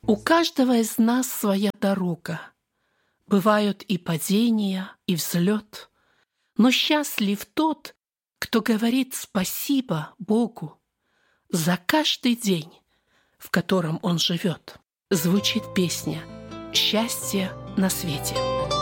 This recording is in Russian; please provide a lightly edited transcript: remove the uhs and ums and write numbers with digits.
У каждого из нас своя дорога. Бывают и падения, и взлет. Но счастлив тот, кто говорит спасибо Богу за каждый день, в котором он живет. Звучит песня «Счастье на свете».